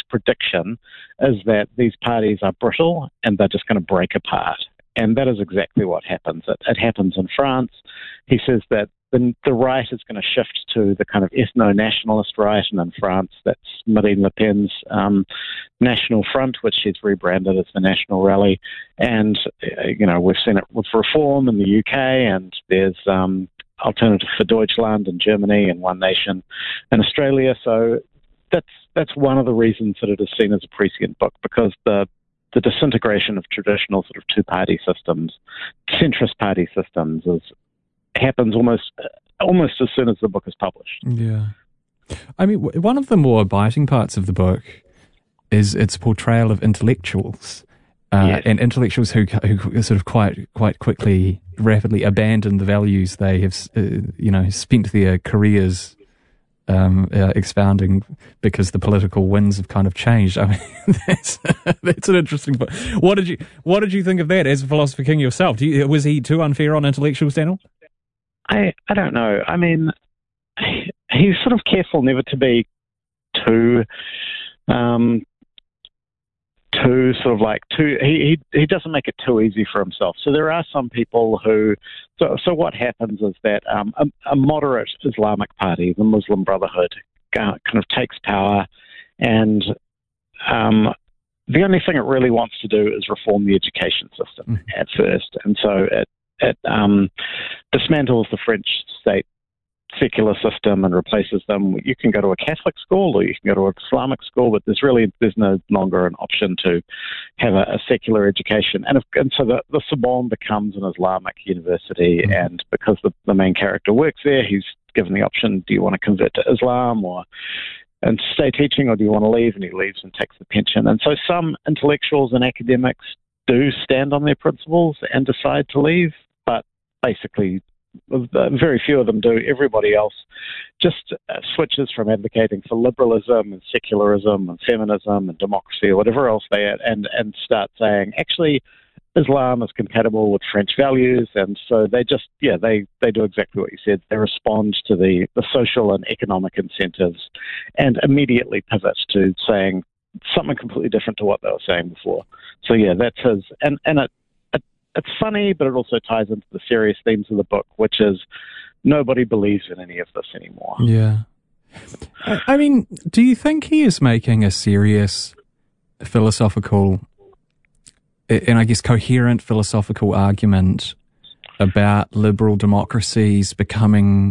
prediction is that these parties are brittle and they're just going to break apart. And that is exactly what happens. It happens in France. He says that the right is going to shift to the kind of ethno-nationalist right, and in France, that's Marine Le Pen's National Front, which she's rebranded as the National Rally. And, we've seen it with Reform in the UK, and there's Alternative for Deutschland in Germany and One Nation in Australia. So that's one of the reasons that it is seen as a prescient book, because the disintegration of traditional sort of two-party systems, centrist party systems, happens almost as soon as the book is published. Yeah. I mean, one of the more biting parts of the book is its portrayal of intellectuals, Yes. and intellectuals who sort of quite quickly, rapidly abandon the values they have, spent their careers expounding, because the political winds have kind of changed. I mean, that's an interesting point. What did you think of that as a philosopher king yourself? Was he too unfair on intellectuals, Daniel? I don't know. I mean, he's sort of careful never to be too he doesn't make it too easy for himself. So there are some people who, so what happens is that a moderate Islamic party, the Muslim Brotherhood, kind of takes power, and the only thing it really wants to do is reform the education system at first. And so it dismantles the French state secular system and replaces them. You can go to a Catholic school or you can go to an Islamic school, but there's no longer an option to have a secular education. And so the Sorbonne becomes an Islamic university, and because the main character works there, he's given the option: do you want to convert to Islam and stay teaching, or do you want to leave? And he leaves and takes the pension. And so some intellectuals and academics do stand on their principles and decide to leave, but basically very few of them do. Everybody else just switches from advocating for liberalism and secularism and feminism and democracy or whatever else they add, and start saying, actually, Islam is compatible with French values. And so they just, they do exactly what you said. They respond to the social and economic incentives and immediately pivot to saying something completely different to what they were saying before. So that's his, and it's funny, but it also ties into the serious themes of the book, which is nobody believes in any of this anymore. Yeah. I mean, do you think he is making a serious philosophical, and I guess coherent philosophical argument about liberal democracies becoming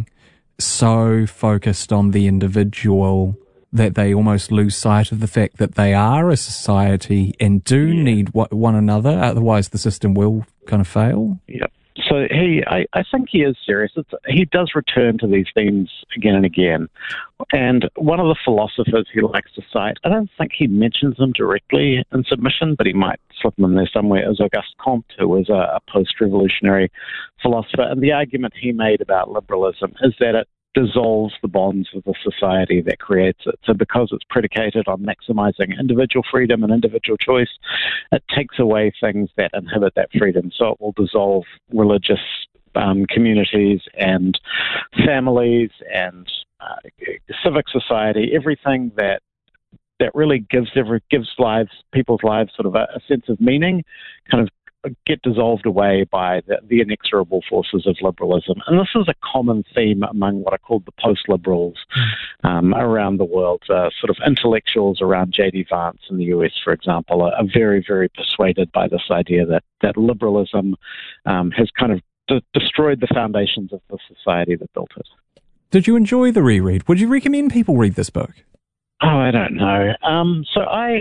so focused on the individual that they almost lose sight of the fact that they are a society and do need one another, otherwise the system will kind of fail? Yep. So I think he is serious. He does return to these themes again and again. And one of the philosophers he likes to cite, I don't think he mentions them directly in Submission, but he might slip them in there somewhere, is Auguste Comte, who was a post-revolutionary philosopher. And the argument he made about liberalism is that it dissolves the bonds of the society that creates it. So because it's predicated on maximizing individual freedom and individual choice, it takes away things that inhibit that freedom. So it will dissolve religious communities and families and civic society, everything that really gives people's lives sort of a sense of meaning, kind of get dissolved away by the inexorable forces of liberalism. And this is a common theme among what are called the post-liberals around the world. Sort of intellectuals around J.D. Vance in the US, for example, are very, very persuaded by this idea that liberalism has kind of destroyed the foundations of the society that built it. Did you enjoy the reread? Would you recommend people read this book? Oh, I don't know. So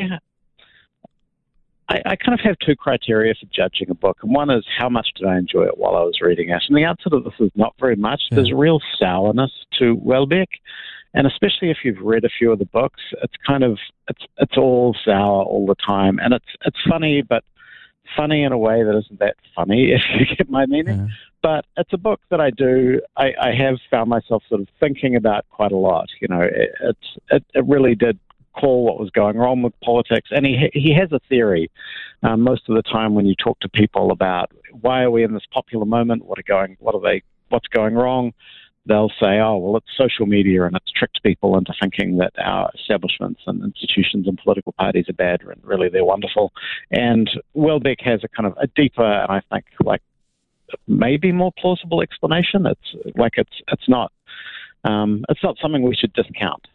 I kind of have two criteria for judging a book, and one is how much did I enjoy it while I was reading it. And the answer to this is not very much. Yeah. There's a real sourness to Houellebecq, and especially if you've read a few of the books, it's all sour all the time, and it's funny, but funny in a way that isn't that funny, if you get my meaning. Yeah. But it's a book that I have found myself sort of thinking about quite a lot. You know, it really did call what was going wrong with politics, and he has a theory. Most of the time, when you talk to people about why are we in this popular moment, what's going wrong, they'll say, oh, well, it's social media and it's tricked people into thinking that our establishments and institutions and political parties are bad, and really they're wonderful. And Welbeck has a kind of a deeper, and I think like maybe more plausible explanation. It's not something we should discount.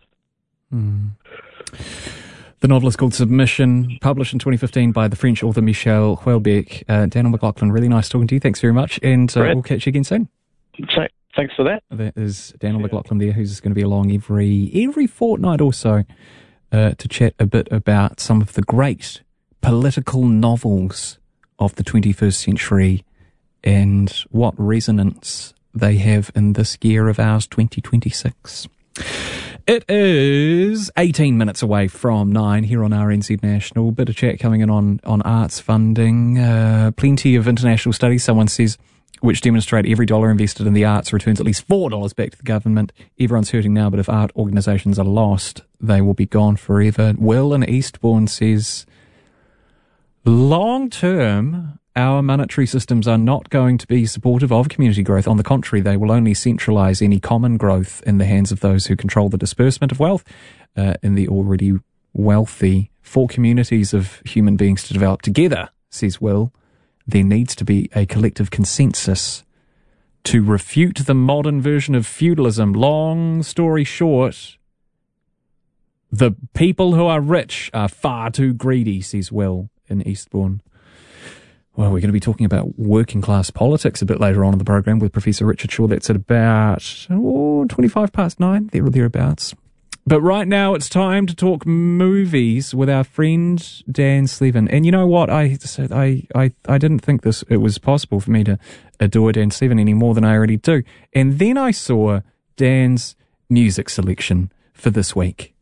The novel is called Submission, published in 2015 by the French author Michel Houellebecq. Daniel McLaughlin, really nice talking to you. Thanks very much, and we'll catch you again soon. So, thanks for that. That is Daniel McLaughlin there, who's going to be along every fortnight or so to chat a bit about some of the great political novels of the 21st century and what resonance they have in this year of ours, 2026. It is 18 minutes away from 9 here on RNZ National. Bit of chat coming in on arts funding. Plenty of international studies, someone says, which demonstrate every dollar invested in the arts returns at least $4 back to the government. Everyone's hurting now, but if art organisations are lost, they will be gone forever. Will in Eastbourne says, long term, our monetary systems are not going to be supportive of community growth. On the contrary, they will only centralise any common growth in the hands of those who control the disbursement of wealth in the already wealthy. For communities of human beings to develop together, says Will, there needs to be a collective consensus to refute the modern version of feudalism. Long story short, the people who are rich are far too greedy, says Will in Eastbourne. Well, we're going to be talking about working class politics a bit later on in the program with Professor Richard Shaw. That's at about 25 past 9, there or thereabouts. But right now it's time to talk movies with our friend Dan Slevin. And you know what? I didn't think it was possible for me to adore Dan Slevin any more than I already do. And then I saw Dan's music selection for this week.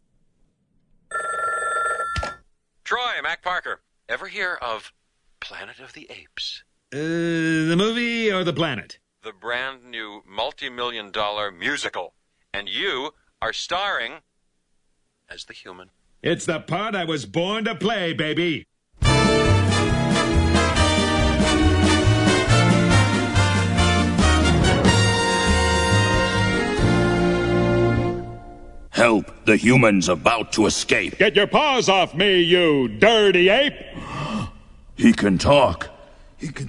Troy, Mac Parker. Ever hear of Planet of the Apes? The movie or the planet? The brand new multi-million-dollar musical. And you are starring as the human. It's the part I was born to play, baby. Help, the human's about to escape. Get your paws off me, you dirty ape! He can talk. He can